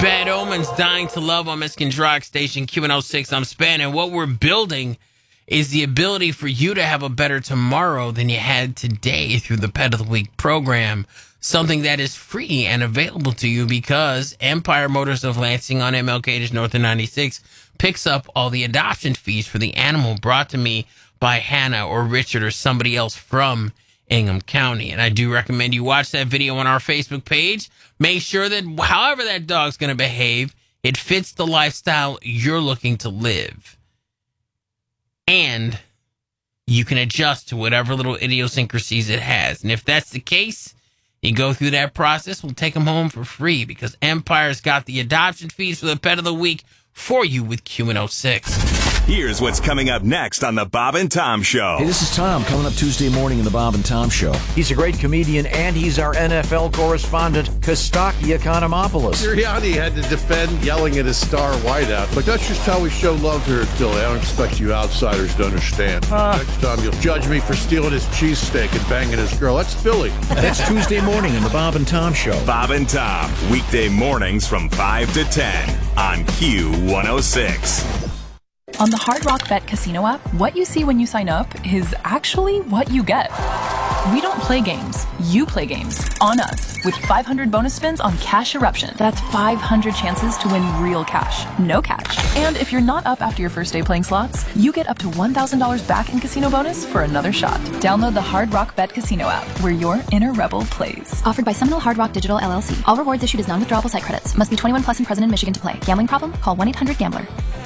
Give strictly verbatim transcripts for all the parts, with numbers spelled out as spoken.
Bad Omens, Dying to Love on Michigan's Rock Station, Q one oh six. I'm Span, and what we're building is the ability for you to have a better tomorrow than you had today through the Pet of the Week program. Something that is free and available to you because Empire Motors of Lansing on M L K North of ninety-six picks up all the adoption fees for the animal brought to me by Hannah or Richard or somebody else from Ingham County. And I do recommend you watch that video on our Facebook page. Make sure that however that dog's going to behave, it fits the lifestyle you're looking to live. And you can adjust to whatever little idiosyncrasies it has. And if that's the case, you go through that process, we'll take them home for free because Empire's got the adoption fees for the Pet of the Week for you with Q one oh six. Here's what's coming up next on the Bob and Tom Show. Hey, this is Tom coming up Tuesday morning in the Bob and Tom Show. He's a great comedian, and he's our N F L correspondent, Kostaki Economopoulos. Sirianni had to defend yelling at his star wideout, but that's just how we show love here at Philly. I don't expect you outsiders to understand. Uh, Next time you'll judge me for stealing his cheesesteak and banging his girl. That's Philly. That's Tuesday morning in the Bob and Tom Show. Bob and Tom, weekday mornings from five to ten on Q one oh six. On the Hard Rock Bet Casino app, what you see when you sign up is actually what you get. We don't play games. You play games. On us. With five hundred bonus spins on Cash Eruption. That's five hundred chances to win real cash. No catch. And if you're not up after your first day playing slots, you get up to one thousand dollars back in casino bonus for another shot. Download the Hard Rock Bet Casino app, where your inner rebel plays. Offered by Seminole Hard Rock Digital L L C. All rewards issued as non-withdrawable site credits. Must be twenty-one plus and present in Michigan to play. Gambling problem? Call one eight hundred gambler.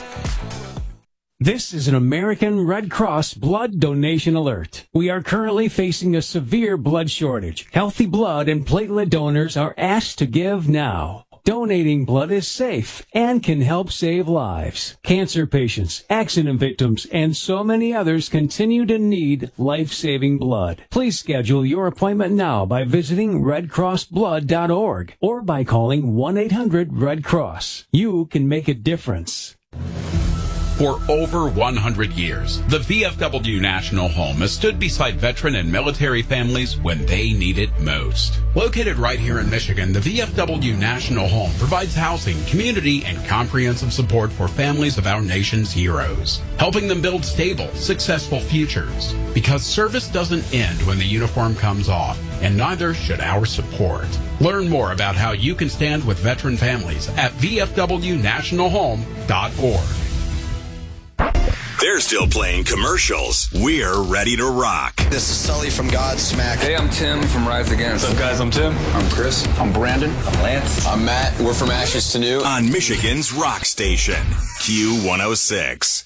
This is an American Red Cross blood donation alert. We are currently facing a severe blood shortage. Healthy blood and platelet donors are asked to give now. Donating blood is safe and can help save lives. Cancer patients, accident victims, and so many others continue to need life-saving blood. Please schedule your appointment now by visiting red cross blood dot org or by calling one eight hundred red cross. You can make a difference. For over one hundred years, the V F W National Home has stood beside veteran and military families when they need it most. Located right here in Michigan, the V F W National Home provides housing, community, and comprehensive support for families of our nation's heroes, helping them build stable, successful futures. Because service doesn't end when the uniform comes off, and neither should our support. Learn more about how you can stand with veteran families at v f w national home dot org. They're still playing commercials. We're ready to rock. This is Sully from Godsmack. Hey, I'm Tim from Rise Against. What's up, guys? I'm Tim. I'm Chris. I'm Brandon. I'm Lance. I'm Matt. We're from Ashes to New. On Michigan's Rock Station, Q one oh six.